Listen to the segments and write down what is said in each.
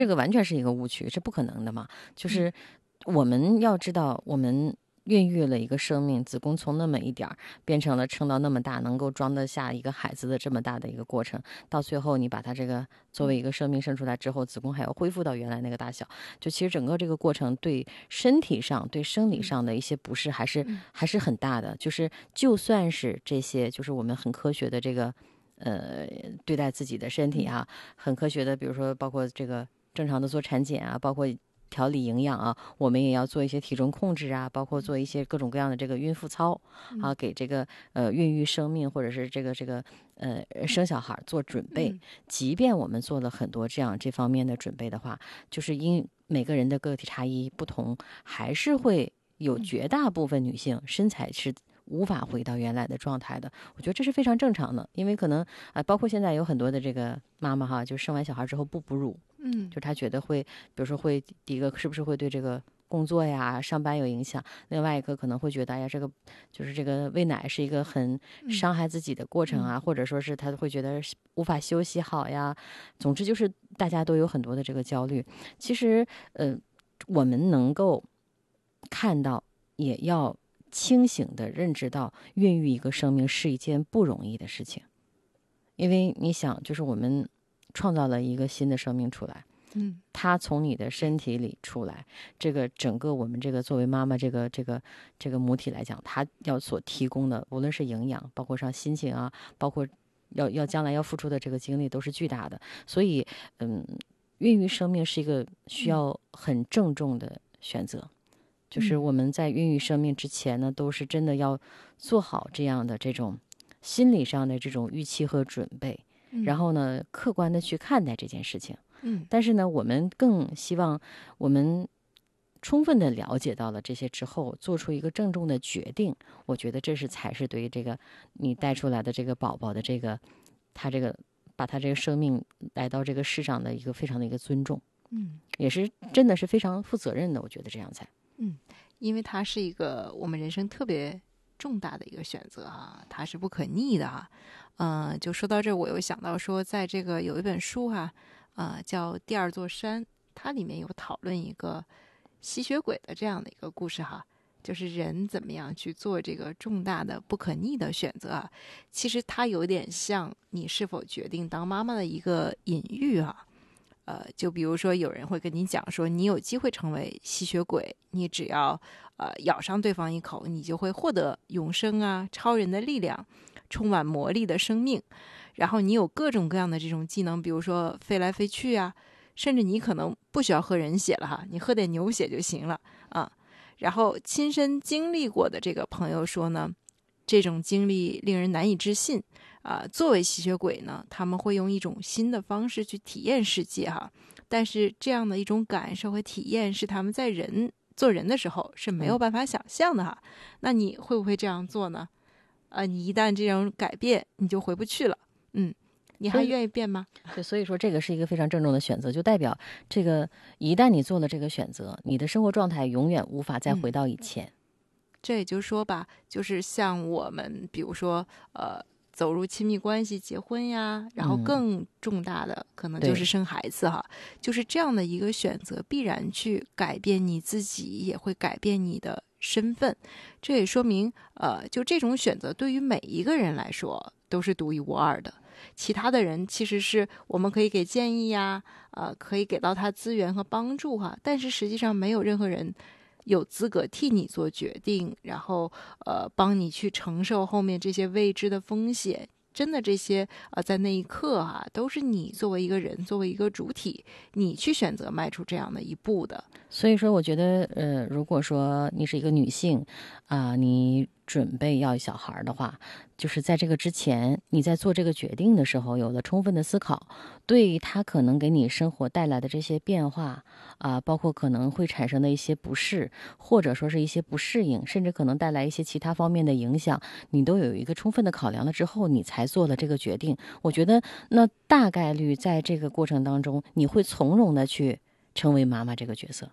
这个完全是一个误区，这不可能的嘛。就是我们要知道，我们孕育了一个生命，子宫从那么一点儿变成了撑到那么大，能够装得下一个孩子的这么大的一个过程，到最后你把它这个作为一个生命生出来之后，子宫还要恢复到原来那个大小，就其实整个这个过程对身体上、对生理上的一些不适还是很大的。就是就算是这些，就是我们很科学的这个对待自己的身体啊，很科学的，比如说包括这个正常的做产检啊，包括调理营养啊，我们也要做一些体重控制啊，包括做一些各种各样的这个孕妇操啊，给这个孕育生命或者是这个生小孩做准备。即便我们做了很多这方面的准备的话，就是因每个人的个体差异不同，还是会有绝大部分女性身材是无法回到原来的状态的。我觉得这是非常正常的，因为可能包括现在有很多的这个妈妈哈，就生完小孩之后不哺乳，就她觉得会，比如说会第一个是不是会对这个工作呀、上班有影响，另外一个可能会觉得呀，这个就是这个喂奶是一个很伤害自己的过程啊，或者说是她会觉得无法休息好呀，总之就是大家都有很多的这个焦虑。其实我们能够看到，也要清醒地认知到孕育一个生命是一件不容易的事情。因为你想，就是我们创造了一个新的生命出来，它从你的身体里出来，这个整个我们这个作为妈妈这个母体来讲，它要所提供的无论是营养，包括上心情啊，包括要将来要付出的这个精力都是巨大的。所以孕育生命是一个需要很郑重的选择，就是我们在孕育生命之前呢，都是真的要做好这样的这种心理上的这种预期和准备，然后呢，客观的去看待这件事情。但是呢，我们更希望我们充分的了解到了这些之后，做出一个郑重的决定。我觉得这才是对于这个你带出来的这个宝宝的这个他这个把他这个生命来到这个世上的一个非常的一个尊重。也是真的是非常负责任的，我觉得这样才。 因为它是一个我们人生特别重大的一个选择啊，它是不可逆的啊。就说到这，我又想到说，在这个有一本书叫《第二座山》，它里面有讨论一个吸血鬼的这样的一个故事哈，就是人怎么样去做这个重大的不可逆的选择啊。其实它有点像你是否决定当妈妈的一个隐喻啊。就比如说有人会跟你讲说，你有机会成为吸血鬼，你只要咬上对方一口，你就会获得永生啊、超人的力量、充满魔力的生命，然后你有各种各样的这种技能，比如说飞来飞去啊，甚至你可能不需要喝人血了哈，你喝点牛血就行了啊。然后亲身经历过的这个朋友说呢，这种经历令人难以置信作为吸血鬼呢，他们会用一种新的方式去体验世界哈，但是这样的一种感受和体验是他们在做人的时候是没有办法想象的哈。那你会不会这样做呢？你一旦这种改变，你就回不去了。你还愿意变吗？ 对，所以说这个是一个非常郑重的选择，就代表这个一旦你做了这个选择，你的生活状态永远无法再回到以前。 这也就是说吧，就是像我们比如说走入亲密关系结婚呀，然后更重大的可能就是生孩子哈，就是这样的一个选择必然去改变你自己，也会改变你的身份。这也说明就这种选择对于每一个人来说都是独一无二的，其他的人其实是我们可以给建议呀，可以给到他资源和帮助哈，但是实际上没有任何人有资格替你做决定，然后帮你去承受后面这些未知的风险。真的这些在那一刻都是你作为一个人，作为一个主体，你去选择迈出这样的一步的。 所以说我觉得如果说你是一个女性你准备要小孩的话，就是在这个之前，你在做这个决定的时候有了充分的思考，对他可能给你生活带来的这些变化包括可能会产生的一些不适，或者说是一些不适应，甚至可能带来一些其他方面的影响，你都有一个充分的考量了之后，你才做了这个决定。我觉得那大概率在这个过程当中，你会从容的去成为妈妈这个角色。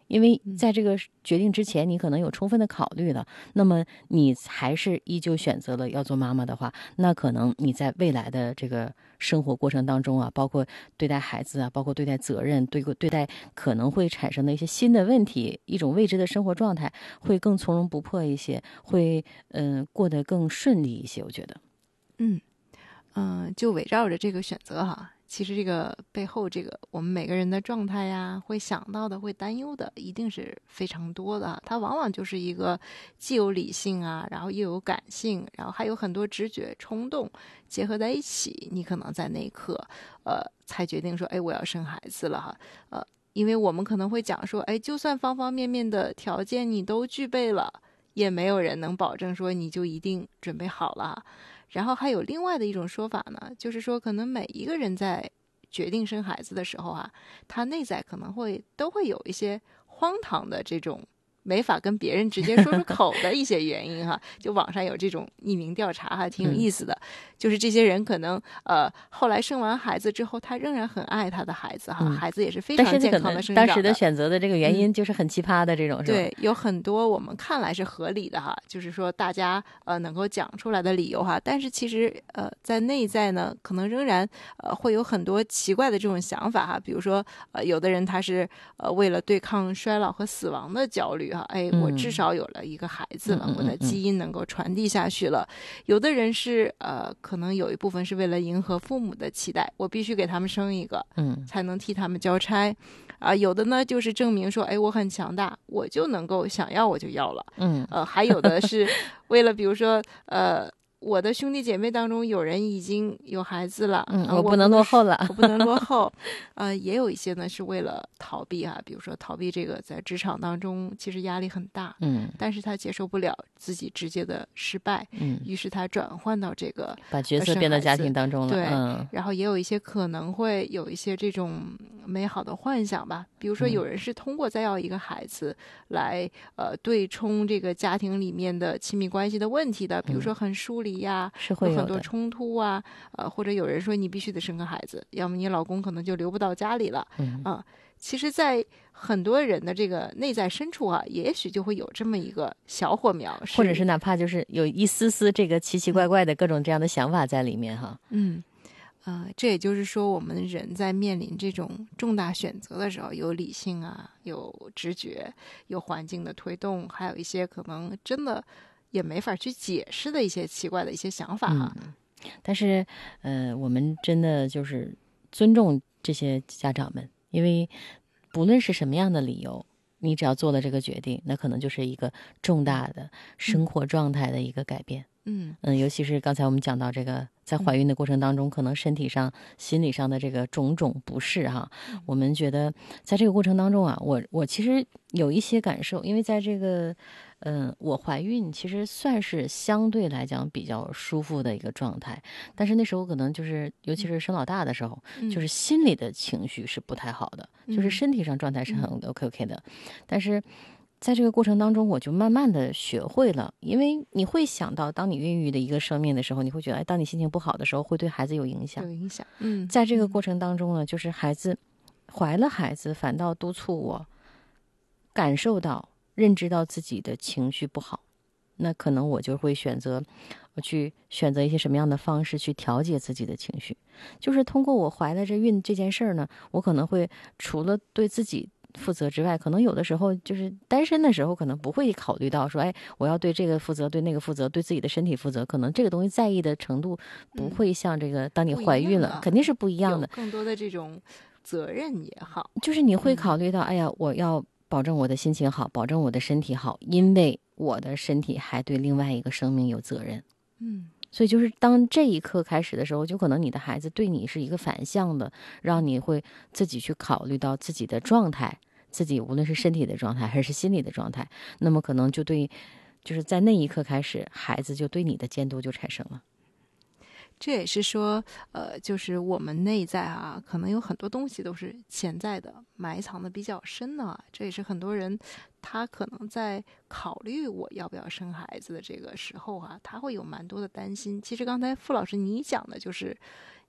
因为在这个决定之前，你可能有充分的考虑了，那么你还是依旧选择了要做妈妈的话，那可能你在未来的这个生活过程当中啊，包括对待孩子啊，包括对待责任，对待可能会产生的一些新的问题，一种未知的生活状态，会更从容不迫一些，会过得更顺利一些，我觉得。 就围绕着这个选择哈，其实这个背后这个我们每个人的状态呀，会想到的、会担忧的，一定是非常多的。它往往就是一个既有理性啊，然后又有感性，然后还有很多直觉、冲动结合在一起，你可能在那一刻，才决定说，哎，我要生孩子了哈，因为我们可能会讲说，哎，就算方方面面的条件你都具备了，也没有人能保证说你就一定准备好了。然后还有另外的一种说法呢，就是说可能每一个人在决定生孩子的时候啊，他内在可能都会有一些荒唐的这种没法跟别人直接说出口的一些原因哈。就网上有这种匿名调查哈，挺有意思的。就是这些人可能后来生完孩子之后，他仍然很爱他的孩子哈，孩子也是非常健康的生长的。 当时的选择的这个原因就是很奇葩的这种，是吧？ 对，有很多我们看来是合理的哈，就是说大家能够讲出来的理由哈，但是其实在内在呢，可能仍然会有很多奇怪的这种想法哈。比如说有的人他是为了对抗衰老和死亡的焦虑哈，哎，我至少有了一个孩子了，我的基因能够传递下去了。有的人是可能有一部分是为了迎合父母的期待，我必须给他们生一个，才能替他们交差。有的呢就是证明说，哎，我很强大，我就能够想要我就要了。还有的是为了比如说我的兄弟姐妹当中有人已经有孩子了， 我不能落后了， 我不能落后。也有一些呢是为了逃避啊，比如说逃避这个在职场当中其实压力很大，但是他接受不了自己直接的失败，于是他转换到这个把角色变到家庭当中了， 对，然后也有一些可能会有一些这种美好的幻想吧，比如说有人是通过再要一个孩子来对冲这个家庭里面的亲密关系的问题的，比如说很疏离呀， 是会有很多冲突啊，或者有人说你必须得生个孩子，要么你老公可能就留不到家里了，其实在很多人的这个内在深处啊，也许就会有这么一个小火苗， 或者是哪怕就是有一丝丝这个奇奇怪怪的各种这样的想法在里面哈。 这也就是说，我们人在面临这种重大选择的时候，有理性啊，有直觉，有环境的推动，还有一些可能真的也没法去解释的一些奇怪的一些想法哈。 但是我们真的就是尊重这些家长们，因为不论是什么样的理由，你只要做了这个决定，那可能就是一个重大的生活状态的一个改变。尤其是刚才我们讲到这个，在怀孕的过程当中，可能身体上、心理上的这个种种不适哈，我们觉得在这个过程当中啊，我其实有一些感受，因为在这个我怀孕其实算是相对来讲比较舒服的一个状态，但是那时候可能就是尤其是生老大的时候，就是心里的情绪是不太好的，就是身体上状态是很 OK 的，但是在这个过程当中，我就慢慢的学会了，因为你会想到，当你孕育的一个生命的时候，你会觉得，哎，当你心情不好的时候，会对孩子有影响。 有影响。 在这个过程当中呢，就是孩子怀了孩子，反倒督促我感受到、认知到自己的情绪不好，那可能我就会选择一些什么样的方式去调节自己的情绪。就是通过我怀了这孕这件事儿呢，我可能会除了对自己负责之外，可能有的时候就是单身的时候，可能不会考虑到说，哎，我要对这个负责，对那个负责，对自己的身体负责，可能这个东西在意的程度不会像这个，当你怀孕了，肯定是不一样的。 更多的这种责任也好， 就是你会考虑到，哎呀，我要保证我的心情好，保证我的身体好，因为我的身体还对另外一个生命有责任。所以就是当这一刻开始的时候，就可能你的孩子对你是一个反向的，让你会自己去考虑到自己的状态，自己无论是身体的状态还是心理的状态，那么可能就是在那一刻开始，孩子就对你的监督就产生了。 这也是说，就是我们内在啊，可能有很多东西都是潜在的、埋藏的比较深的。这也是很多人他可能在考虑我要不要生孩子的这个时候啊，他会有蛮多的担心。其实刚才傅老师你讲的就是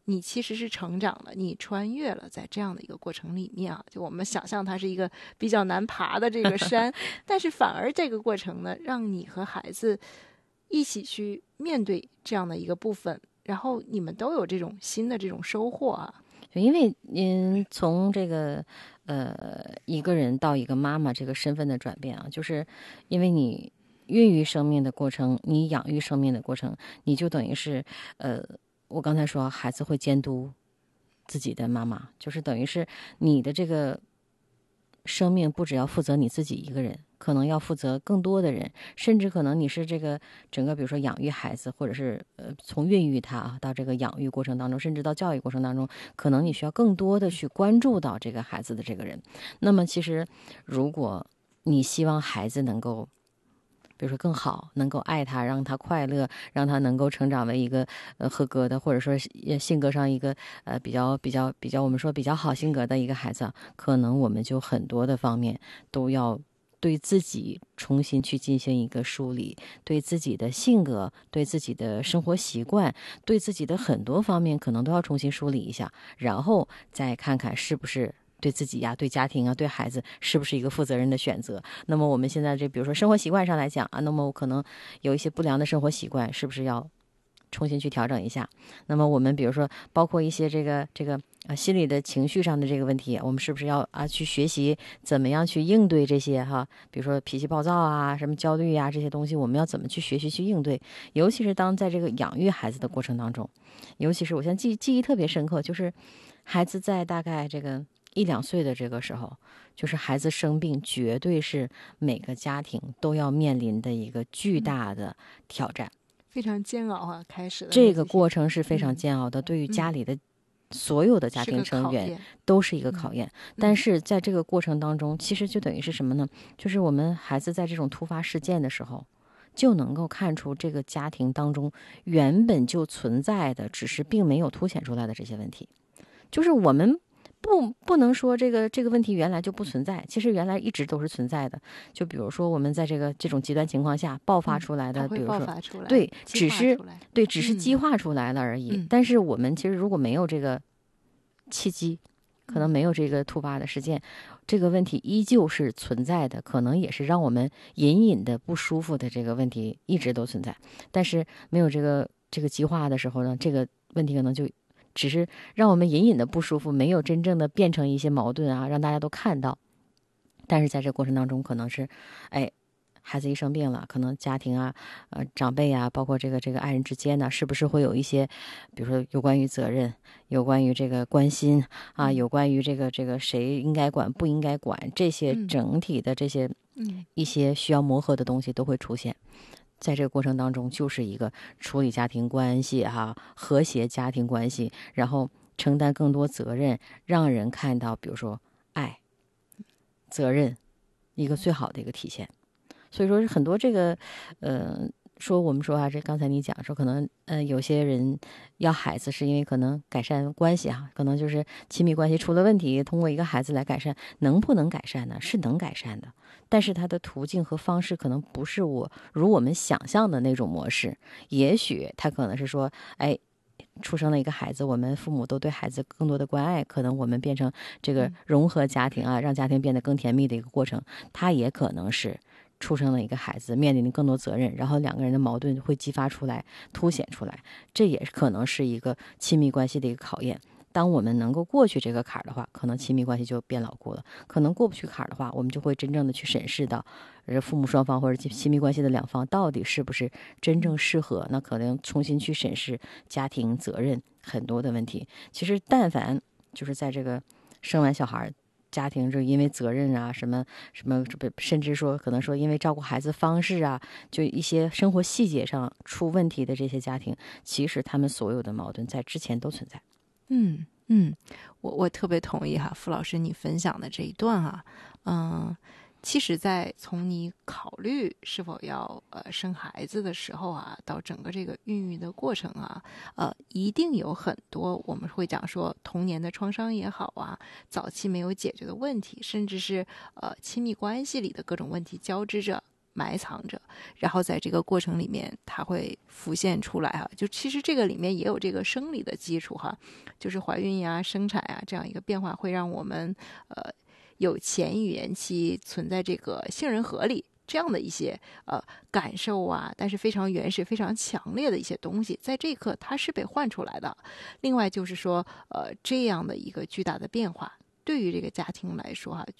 你其实是成长了，你穿越了在这样的一个过程里面啊，就我们想象它是一个比较难爬的这个山，但是反而这个过程呢，让你和孩子一起去面对这样的一个部分，然后你们都有这种新的这种收获啊。 因为从这个一个人到一个妈妈这个身份的转变啊，就是因为你孕育生命的过程，你养育生命的过程，你就等于是我刚才说孩子会监督自己的妈妈，就是等于是你的这个生命不只要负责你自己一个人，可能要负责更多的人，甚至可能你是这个整个比如说养育孩子，或者是从孕育他啊到这个养育过程当中，甚至到教育过程当中，可能你需要更多的去关注到这个孩子的这个人。那么其实如果你希望孩子能够比如说更好，能够爱他，让他快乐，让他能够成长为一个合格的，或者说性格上一个比较我们说比较好性格的一个孩子，可能我们就很多的方面都要对自己重新去进行一个梳理，对自己的性格，对自己的生活习惯，对自己的很多方面可能都要重新梳理一下，然后再看看是不是对自己呀、对家庭啊、对孩子是不是一个负责任的选择。那么我们现在比如说生活习惯上来讲啊，那么我可能有一些不良的生活习惯，是不是要重新去调整一下？那么我们比如说包括一些这个心理的情绪上的这个问题，我们是不是要去学习怎么样去应对这些哈？比如说脾气暴躁啊、什么焦虑啊这些东西，我们要怎么去学习去应对？尤其是当在这个养育孩子的过程当中，尤其是我现在记忆特别深刻，就是孩子在大概这个1-2岁的这个时候，就是孩子生病，绝对是每个家庭都要面临的一个巨大的挑战。 非常煎熬啊，开始的这个过程是非常煎熬的，对于家里的所有的家庭成员都是一个考验。但是在这个过程当中，其实就等于是什么呢？就是我们孩子在这种突发事件的时候，就能够看出这个家庭当中原本就存在的，只是并没有凸显出来的这些问题。就是我们不能说这个问题原来就不存在，其实原来一直都是存在的。就比如说我们在这种极端情况下爆发出来的，比如说对，只是激化出来了而已。但是我们其实如果没有这个契机，可能没有这个突发的事件，这个问题依旧是存在的，可能也是让我们隐隐的不舒服的这个问题一直都存在。但是没有这个激化的时候呢，这个问题可能就只是让我们隐隐的不舒服，没有真正的变成一些矛盾啊，让大家都看到。但是在这个过程当中，可能是，孩子一生病了，可能家庭啊、长辈啊，包括这个爱人之间呢，是不是会有一些，比如说有关于责任，有关于这个关心啊，有关于这个谁应该管不应该管，这些整体的这些一些需要磨合的东西都会出现。在这个过程当中，就是一个处理家庭关系和谐家庭关系，然后承担更多责任，让人看到，比如说爱、责任，一个最好的一个体现。所以说很多这个，我们说这刚才你讲说，可能有些人要孩子是因为可能改善关系可能就是亲密关系出了问题，通过一个孩子来改善，能不能改善呢？是能改善的。但是它的途径和方式可能不是如我们想象的那种模式，也许它可能是说，出生了一个孩子，我们父母都对孩子更多的关爱，可能我们变成这个融合家庭让家庭变得更甜蜜的一个过程。它也可能是出生了一个孩子，面临更多责任，然后两个人的矛盾会激发出来、凸显出来，这也可能是一个亲密关系的一个考验。当我们能够过去这个坎儿的话，可能亲密关系就变牢固了。可能过不去坎儿的话，我们就会真正的去审视到父母双方或者亲密关系的两方到底是不是真正适合，那可能重新去审视家庭责任很多的问题。其实但凡就是在这个生完小孩，家庭就因为责任什么，甚至说可能说因为照顾孩子方式就一些生活细节上出问题的这些家庭，其实他们所有的矛盾在之前都存在。 我特别同意傅老师你分享的这一段其实在从你考虑是否要生孩子的时候到整个这个孕育的过程一定有很多我们会讲说童年的创伤也好早期没有解决的问题，甚至是亲密关系里的各种问题交织着， 埋藏着，然后在这个过程里面它会浮现出来哈。就其实这个里面也有这个生理的基础哈，就是怀孕呀、生产呀这样一个变化会让我们有前语言期存在这个杏仁核里这样的一些感受啊，但是非常原始、非常强烈的一些东西，在这一刻它是被唤出来的。另外就是说这样的一个巨大的变化。对于这个家庭来说哈，